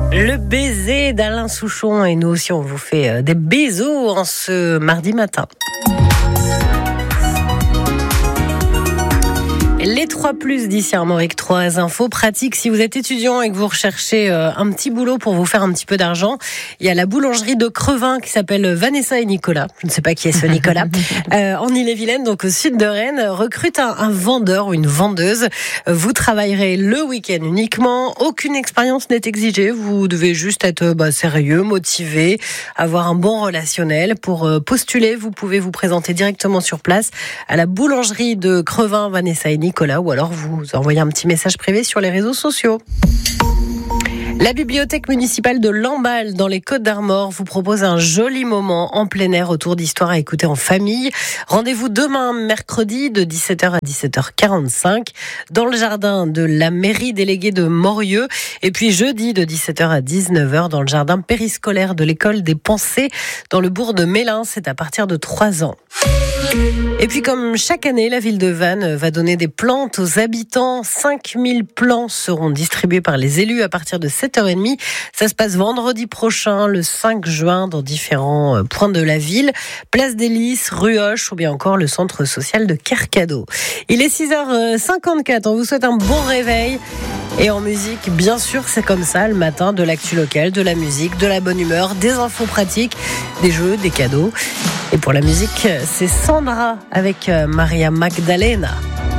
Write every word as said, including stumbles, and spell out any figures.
Le baiser d'Alain Souchon, et nous aussi on vous fait des bisous en ce mardi matin. Les trois plus d'ici Armorique, trois infos pratiques. Si vous êtes étudiant et que vous recherchez un petit boulot pour vous faire un petit peu d'argent, il y a la boulangerie de Crevin qui s'appelle Vanessa et Nicolas. Je ne sais pas qui est ce Nicolas. euh, en Ille-et-Vilaine, donc au sud de Rennes, recrute un, un vendeur ou une vendeuse. Vous travaillerez le week-end uniquement. Aucune expérience n'est exigée. Vous devez juste être bah, sérieux, motivé, avoir un bon relationnel. Pour euh, postuler, vous pouvez vous présenter directement sur place à la boulangerie de Crevin, Vanessa et Nicolas. Ou alors vous envoyez un petit message privé sur les réseaux sociaux. La bibliothèque municipale de Lamballe dans les Côtes-d'Armor vous propose un joli moment en plein air autour d'histoires à écouter en famille. Rendez-vous demain mercredi de dix-sept heures à dix-sept heures quarante-cinq dans le jardin de la mairie déléguée de Morieux, et puis jeudi de dix-sept heures à dix-neuf heures dans le jardin périscolaire de l'école des Pensées dans le bourg de Mélin. C'est à partir de trois ans. Et puis comme chaque année, la ville de Vannes va donner des plantes aux habitants. cinq mille plants seront distribués par les élus à partir de sept heures trente. Ça se passe vendredi prochain, le cinq juin, dans différents points de la ville. Place des Lys, rue Hoche ou bien encore le centre social de Kercado. Il est six heures cinquante-quatre, on vous souhaite un bon réveil. Et en musique, bien sûr, c'est comme ça, le matin, de l'actu locale, de la musique, de la bonne humeur, des infos pratiques, des jeux, des cadeaux. Et pour la musique, c'est Sandra avec Maria Magdalena.